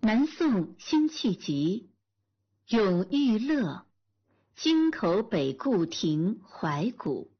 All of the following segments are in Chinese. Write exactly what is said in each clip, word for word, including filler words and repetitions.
南宋辛弃疾，咏玉勒，京口北固亭怀古。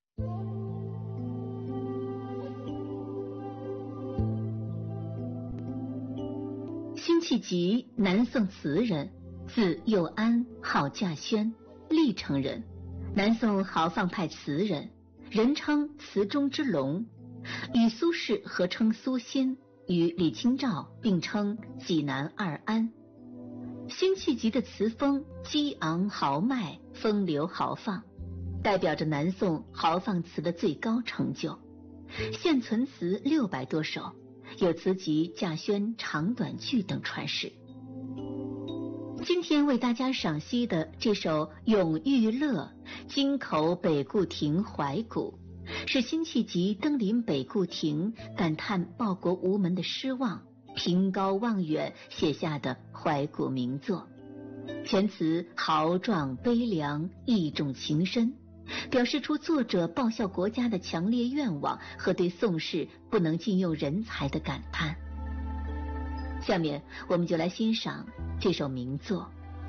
辛弃疾，南宋词人，字幼安，号稼轩，历城人，南宋豪放派词人，人称词中之龙，与苏轼合称苏辛，与李清照并称济南二安。辛弃疾的词风激昂豪迈，风流豪放，代表着南宋豪放词的最高成就。现存词六百多首，有词集《稼轩长短句》等传世。今天为大家赏析的这首《咏玉勒，京口北固亭怀古》，是辛弃疾登临北固亭，感叹报国无门的失望，凭高望远写下的怀古名作。全词豪壮悲凉，意重情深，表示出作者报效国家的强烈愿望和对宋氏不能禁用人才的感叹。下面我们就来欣赏这首名作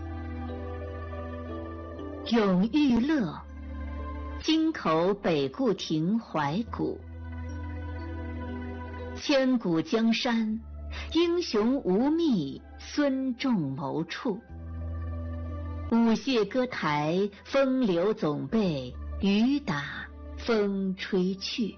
《咏玉勒，京口北固亭怀古》。千古江山，英雄无觅孙仲谋处。舞榭歌台，风流总被雨打风吹去。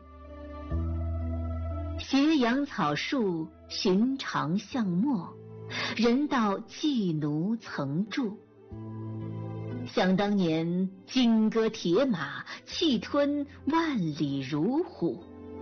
斜阳草树，寻常巷陌，人道妓奴曾住。想当年，金戈铁马，气吞万里如虎。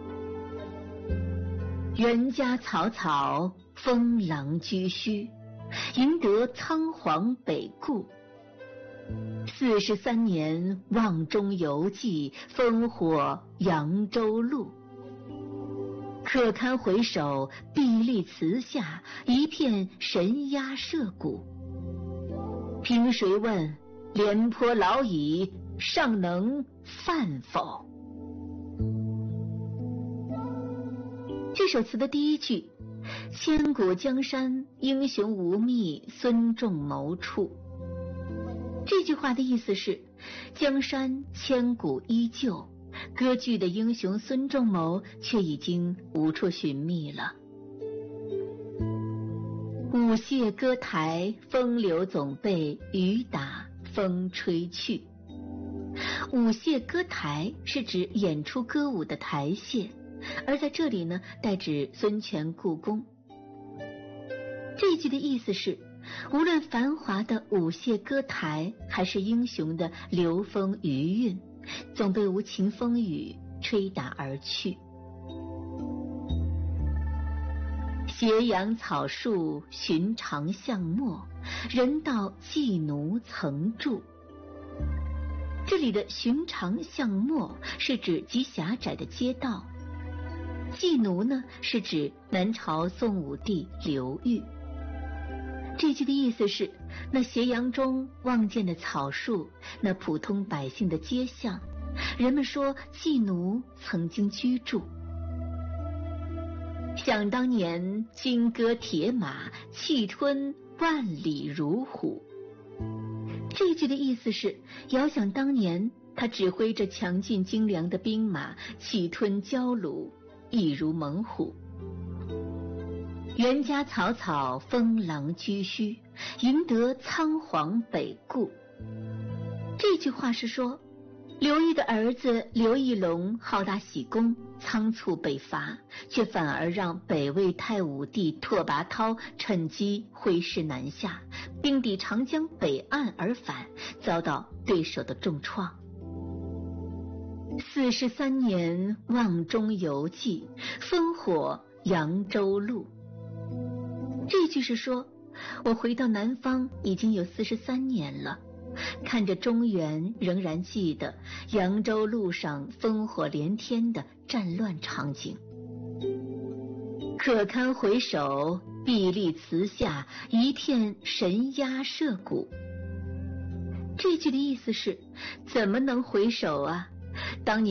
原家草草，封狼居胥，赢得仓皇北顾。四十三年，望中犹记，烽火扬州路。可堪回首，碧丽词下，一片神鸦社鼓。凭谁问，廉颇老矣，尚能饭否？这首词的第一句，千古江山，英雄无觅孙仲谋处。这句话的意思是，江山千古依旧，割据的英雄孙仲谋却已经无处寻觅了。舞榭歌台，风流总被雨打风吹去。舞榭歌台是指演出歌舞的台榭，而在这里呢，代指孙权故宫。这一句的意思是，无论繁华的舞榭歌台，还是英雄的流风余韵，总被无情风雨吹打而去。斜阳草树，寻常巷陌，人道妓奴曾住。这里的寻常巷陌是指极狭窄的街道，妓奴呢是指南朝宋武帝刘裕。这句的意思是，那斜阳中望见的草树，那普通百姓的街巷，人们说妓奴曾经居住。想当年，金戈铁马，气吞万里如虎。这句的意思是，遥想当年，他指挥着强劲精良的兵马，气吞焦虏，易如猛虎。原家草草，封狼居胥，赢得仓皇北顾。这句话是说，刘裕的儿子刘义隆好大喜功，仓促北伐，却反而让北魏太武帝拓跋焘趁机挥师南下，兵抵长江北岸而返，遭到对手的重创。四十三年，望中犹记，烽火扬州路。这句是说，我回到南方已经有四十三年了，看着中原，仍然记得扬州路上烽火连天的战乱场景。可堪回首，碧丽词下，一片神鸦社鼓。这句的意思是，怎么能回首啊？当年